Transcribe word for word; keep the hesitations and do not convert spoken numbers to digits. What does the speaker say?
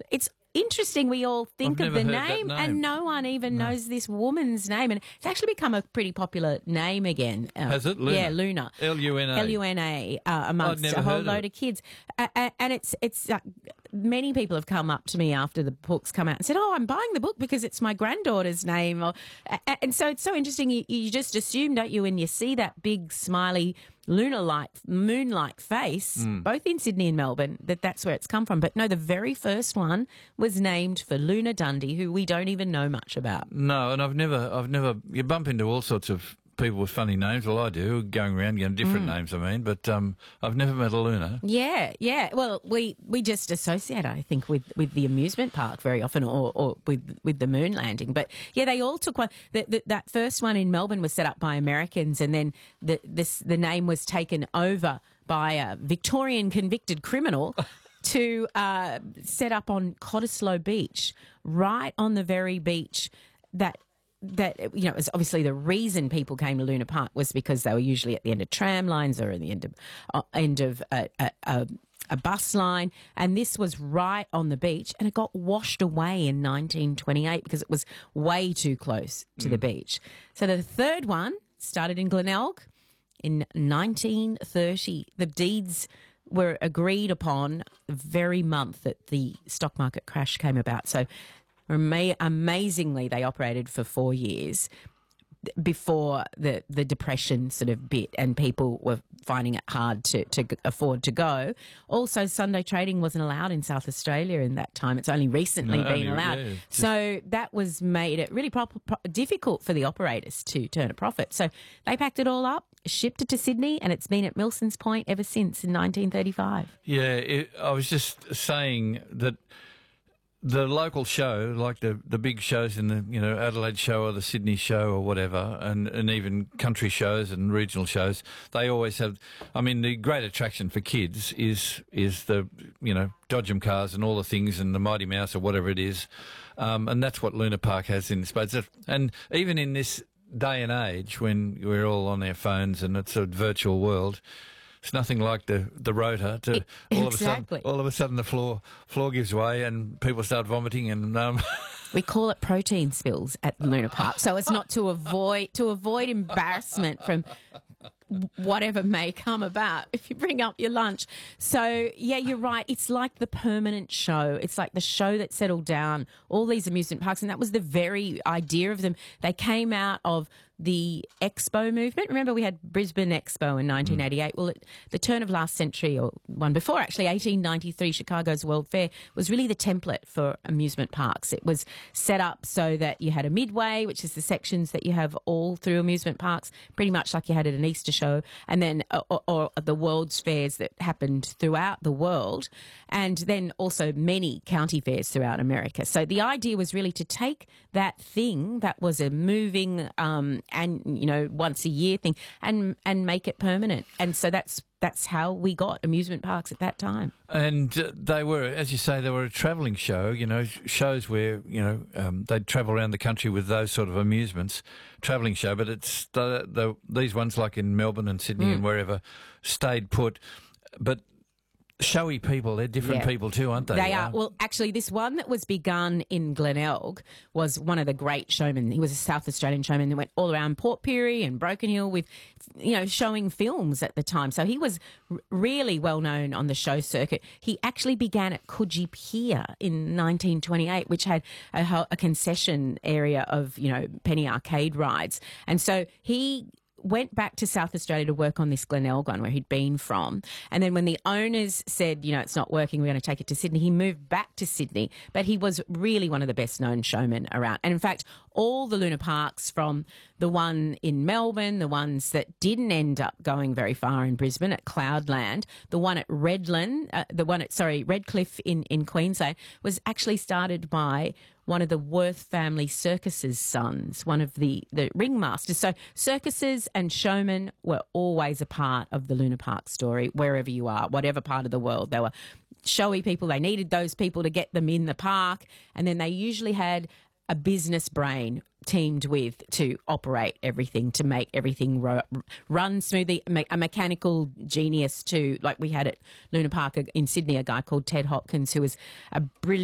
it's interesting. We all think I've of the never heard that name, name. and no one even No. knows this woman's name. And it's actually become a pretty popular name again. Uh, Has it? Luna? Yeah, Luna. L U N A. L U N A uh, amongst never a whole heard of load it. of kids. Uh, uh, and it's it's uh, many people have come up to me after the book's come out and said, "Oh, I'm buying the book because it's my granddaughter's name." Or, uh, and so it's so interesting. You, you just assume, don't you, when you see that big smiley lunar-like, moon-like face, Mm. both in Sydney and Melbourne, that that's where it's come from. But no, the very first one was named for Luna Dundee, who we don't even know much about. No, and I've never, I've never. You bump into all sorts of people with funny names. Well, I do, going around getting different Mm. names. I mean, but um, I've never met a Luna. Yeah, yeah. Well, we, we just associate, I think, with, with the amusement park very often, or, or with with the moon landing. But yeah, they all took one. The, the, that first one in Melbourne was set up by Americans, and then the this the name was taken over by a Victorian convicted criminal. to uh, set up on Cottesloe Beach, right on the very beach that that you know it was obviously the reason people came to Luna Park was because they were usually at the end of tram lines or at the end of uh, end of a, a, a, a bus line, and this was right on the beach, and it got washed away in nineteen twenty-eight because it was way too close to the beach. So the third one started in Glenelg in nineteen thirty. The deeds were agreed upon the very month that the stock market crash came about. So ama- amazingly, they operated for four years before the, the depression sort of bit and people were finding it hard to, to afford to go. Also, Sunday trading wasn't allowed in South Australia in that time. It's only recently No, been only- allowed. yeah, just- So that was made it really pro- pro- difficult for the operators to turn a profit. So they packed it all up, shipped it to Sydney, and it's been at Milson's Point ever since in nineteen thirty-five. Yeah, it, I was just saying that the local show, like the the big shows in the you know Adelaide show or the Sydney show or whatever, and and even country shows and regional shows, they always have. I mean, the great attraction for kids is is the you know Dodgem cars and all the things and the Mighty Mouse or whatever it is, um, and that's what Luna Park has in spades. And even in this day and age when we're all on our phones and it's a virtual world. It's nothing like the the rotor. To It- all exactly. of a sudden, all of a sudden, the floor floor gives way and people start vomiting. And um, We call it protein spills at Luna Park, so it's not to avoid to avoid embarrassment from whatever may come about if you bring up your lunch. So yeah, you're right. It's like the permanent show. It's like the show that settled down all these amusement parks, and that was the very idea of them. They came out of the Expo movement. Remember, we had Brisbane Expo in nineteen eighty-eight. Well, at the turn of last century, or one before actually, eighteen ninety-three, Chicago's World Fair was really the template for amusement parks. It was set up so that you had a midway, which is the sections that you have all through amusement parks, pretty much like you had at an Easter show, and then or, or the World's Fairs that happened throughout the world, and then also many county fairs throughout America. So the idea was really to take that thing that was a moving um, and you know once a year thing and and make it permanent. And so that's that's how we got amusement parks at that time. and uh, they were, as you say, they were a travelling show. You know, shows where you know um, they'd travel around the country with those sort of amusements, travelling show. But it's the, the these ones like in Melbourne and Sydney Mm. and wherever stayed put, but. Showy people, they're different Yeah. people too, aren't they? They are. Well, actually, this one that was begun in Glenelg was one of the great showmen. He was a South Australian showman that went all around Port Pirie and Broken Hill with, you know, showing films at the time. So he was r- really well known on the show circuit. He actually began at Coogee Pier in nineteen twenty-eight, which had a, ho- a concession area of, you know, penny arcade rides. And so he went back to South Australia to work on this Glenelg one where he'd been from. And then when the owners said, you know, it's not working, we're going to take it to Sydney, he moved back to Sydney. But he was really one of the best known showmen around. And in fact, all the Luna Parks, from the one in Melbourne, the ones that didn't end up going very far in Brisbane at Cloudland, the one at Redland, uh, the one at, sorry, Redcliffe in, in Queensland, was actually started by one of the Worth family circus's sons, one of the, the ringmasters. So circuses and showmen were always a part of the Luna Park story, wherever you are, whatever part of the world. They were showy people. They needed those people to get them in the park. And then they usually had a business brain teamed with to operate everything, to make everything ro- run smoothly, me- a mechanical genius too. Like we had at Luna Park in Sydney, a guy called Ted Hopkins, who was a brilliant